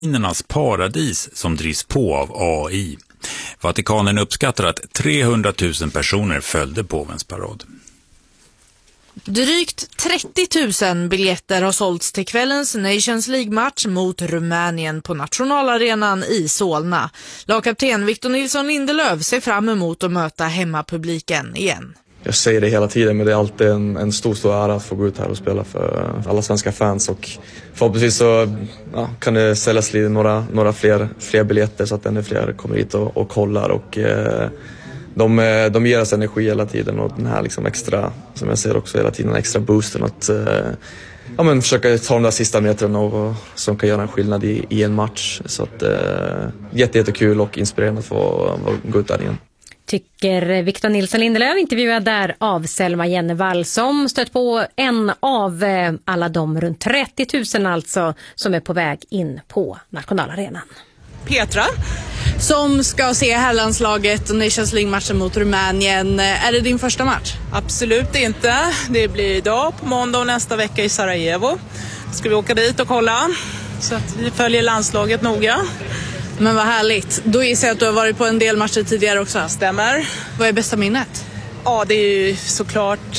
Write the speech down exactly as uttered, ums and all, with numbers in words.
Minernas paradis som drivs på av A I. Vatikanen uppskattar att trehundratusen personer följde påvens parad. Drygt trettio tusen biljetter har sålts till kvällens Nations League-match mot Rumänien på nationalarenan i Solna. Lagkapten Victor Nilsson Lindelöf ser fram emot att möta hemmapubliken igen. Jag säger det hela tiden, men det är alltid en, en stor, stor ära att få gå ut här och spela för alla svenska fans. Och förhoppningsvis så ja, kan det säljas lite några, några fler, fler biljetter så att ännu fler kommer hit och, och kollar. Och, eh, de, de ger oss energi hela tiden och den här liksom extra, som jag ser också hela tiden, extra boosten att eh, ja, men försöka ta de där sista metrarna och, och, som kan göra en skillnad i, i en match. Så att eh, jätte, jättekul och inspirerande att få, få gå ut där igen. Tycker Victor Nilsson Lindelöf, intervjuad där av Selma Jennevall, som stött på en av alla de runt trettio tusen alltså som är på väg in på nationalarenan. Petra, som ska se herrlandslaget och Nations League-matchen mot Rumänien. Är det din första match? Absolut inte. Det blir idag på måndag och nästa vecka i Sarajevo. Ska vi åka dit och kolla så att vi följer landslaget noga. Men vad härligt. Då gissar jag att du har varit på en del matcher tidigare också. Stämmer. Vad är bästa minnet? Ja, det är ju såklart